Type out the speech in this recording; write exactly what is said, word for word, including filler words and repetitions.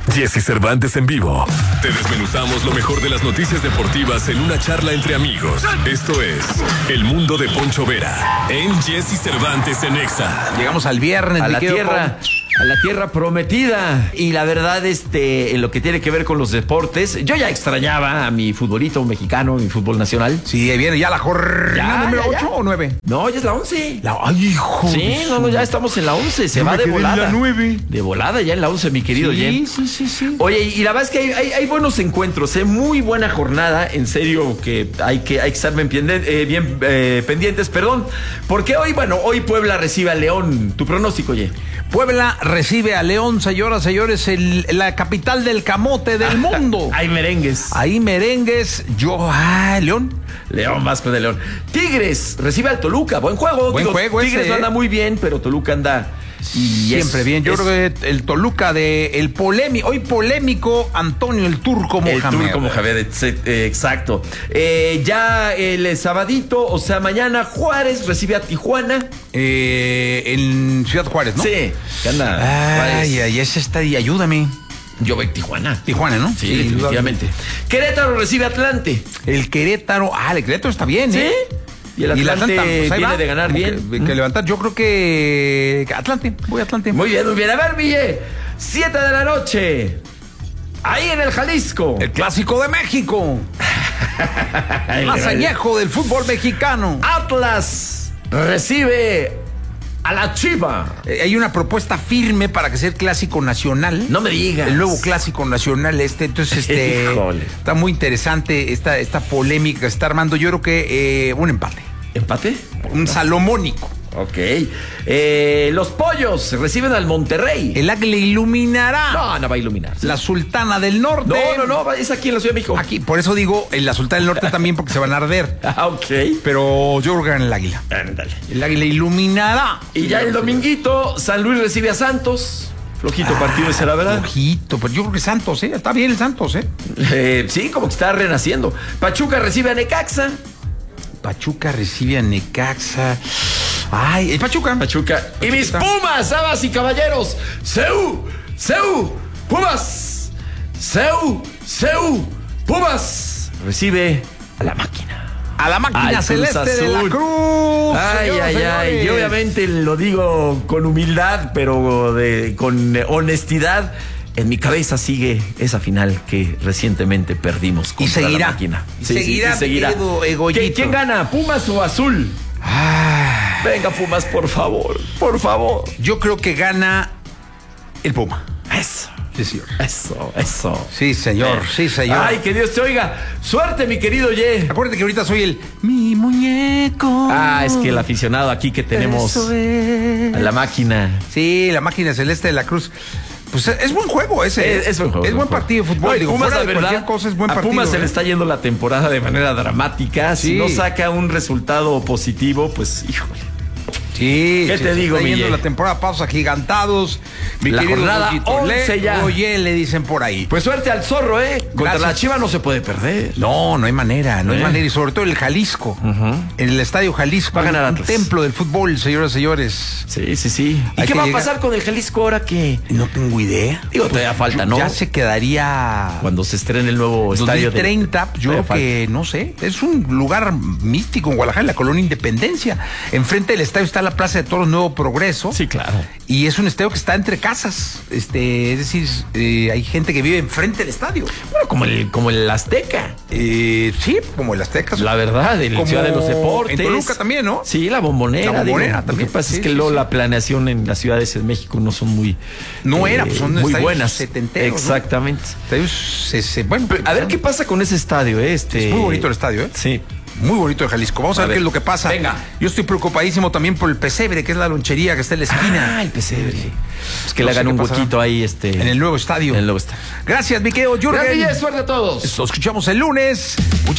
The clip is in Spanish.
Jesse Cervantes en vivo. Te desmenuzamos lo mejor de las noticias deportivas en una charla entre amigos. Esto es El Mundo de Poncho Vera en Jesse Cervantes en Exa. Llegamos al viernes, a la tierra, Pon. a la tierra prometida. Y la verdad, este, en lo que tiene que ver con los deportes, yo ya extrañaba a mi futbolito mexicano, mi fútbol nacional. Sí, ahí viene ya la jornada Ya, número ya, ya. ocho o nueve. No, ya es la once. La, ay, hijo. Sí, no, no, ya estamos en la once. Se Yo va me de quedé en volada. la nueve. De volada ya en la once, mi querido Sí, Jen. sí, sí, sí. Oye, y la verdad es que hay, hay, hay buenos encuentros, ¿eh? Muy buena jornada, en serio que hay que, hay que estar bien, eh, bien eh, pendientes, perdón, porque hoy, bueno, hoy Puebla recibe a León. ¿Tu pronóstico, oye? Puebla recibe a León, señoras, señores, el, la capital del camote del mundo. Hay merengues. Ahí merengues, yo, ah, León. León, Vasco de León. Tigres recibe al Toluca, buen juego. Buen Digo, juego Tigres ese, no anda ¿eh? muy bien, pero Toluca anda... Y Siempre es, bien. Yo es, creo que el Toluca de el polémico, hoy polémico Antonio el Turco El Mohamed. Turco Mohamed, eh, exacto. Eh, ya el sabadito, o sea, mañana Juárez recibe a Tijuana. Eh, en Ciudad Juárez, ¿no? Sí, que anda Ay, Juárez. ay, ese está ahí, ayúdame. Yo voy a Tijuana. Tijuana, ¿no? Sí, definitivamente. Querétaro recibe a Atlante. El Querétaro, ah, el Querétaro está bien, ¿eh? ¿Sí? Y el Atlante, pues, ahí viene va, de ganar como bien. Que, que levantar, yo creo que Atlante, voy a Atlante. Muy bien, muy bien. A ver, Ville, siete de la noche. Ahí en el Jalisco. El clásico de México. El más añejo del fútbol mexicano. Atlas recibe a la Chiva. Eh, hay una propuesta firme para que sea el clásico nacional. No me digas. El nuevo clásico nacional este, entonces este Híjole. está muy interesante esta, esta polémica que está armando. Yo creo que eh, un empate. ¿Empate? Un salomónico. Ok. Eh, los Pollos reciben al Monterrey. El águila iluminará. No, no va a iluminar. La Sultana del Norte. No, no, no, es aquí en la Ciudad de México. Aquí, por eso digo, en la Sultana del Norte también, porque se van a arder. Ah, ok. Pero yo creo que gana el águila. Ándale. El águila iluminará. Y ya el dominguito, San Luis recibe a Santos. Flojito partido ese, la verdad. Flojito, pero yo creo que Santos, ¿eh? Está bien el Santos, ¿eh? Eh, sí, como que está renaciendo. Pachuca recibe a Necaxa. Pachuca recibe a Necaxa. Ay, el Pachuca. Pachuca. Y mis Pumas, damas y caballeros. Seu, Seu, Pumas. Seu, Seu, Pumas. Recibe a la máquina. A la máquina Al Cruz celeste de la Azul. Cruz. Ay, señoras, ay, ay. señores. Y obviamente lo digo con humildad, pero de, con honestidad. En mi cabeza sigue esa final que recientemente perdimos contra Y seguirá. la máquina. Y seguirá, y seguirá. mi querido Egoyito. ¿Quién, quién gana? ¿Pumas o Azul? Ah, Venga, Pumas, por favor. Por favor. yo creo que gana el Puma. Eso. Sí, señor. Eso, eso. Sí, señor. Sí, señor. Ay, que Dios te oiga. Suerte, mi querido Ye. Acuérdate que ahorita soy el mi muñeco. Ah, es que el aficionado aquí que tenemos Eso es. a la máquina. Sí, la máquina celeste de la Cruz. Pues es buen juego ese. Es, es buen juego. Es buen partido de fútbol. No, y Digo, Pumas, fuera la de verdad, cualquier cosa es buen a partido. Pumas se ¿eh? le está yendo la temporada de manera dramática. Si Sí. no saca un resultado positivo, pues, híjole. Sí, ¿Qué se- te se digo, está yendo Miguel? la temporada, pasos agigantados. Mi La querido jornada Goyito, once le- ya. Oye, le dicen por ahí. Pues suerte al zorro, ¿eh? Contra Gracias. la Chiva no se puede perder. No, no hay manera, no hay ¿Eh? manera. Y sobre todo el Jalisco. En el Estadio Jalisco. Va a ganar un Atlas. templo del fútbol, señoras y señores. Sí, sí, sí. ¿Y Hay qué que va a llegar- pasar con el Jalisco ahora que... No tengo idea. Digo, todavía falta, ¿no? Ya se quedaría... Cuando se estrene el nuevo estadio dos mil treinta, de... yo creo que, no sé, es un lugar místico en Guadalajara, en la colonia Independencia. Enfrente del estadio está la Plaza de Toros Nuevo Progreso. Sí, claro. Y es un estadio que está entre casas. Este, es decir, eh, hay gente que vive enfrente del estadio. Bueno, como el, como el Azteca. Eh, sí, como el Azteca. La verdad, en la Como Ciudad de los Deportes. en Toluca también, ¿no? Sí, la Bombonera. La Bombonera digo. también. Lo que pasa Sí, es que sí, luego sí. la planeación en las ciudades de México no son muy... No eh, era, pues son muy estadios buenas. setenteros, ¿no? Exactamente. Estadios, se- se- bueno, A ver qué pasa con ese estadio, ¿eh? Este... Es muy bonito el estadio, ¿eh? Sí. Muy bonito de Jalisco. Vamos a, A ver, ver. qué es lo que pasa. Venga. Yo estoy preocupadísimo también por el pesebre, que es la lonchería que está en la esquina. Ah, el pesebre. Es que No le sé hagan qué un pasará. huequito ahí, este... En el nuevo estadio. En el nuevo estadio. Gracias, mi querido Jürgen. Gracias, suerte a todos. Nos escuchamos el lunes. Muchas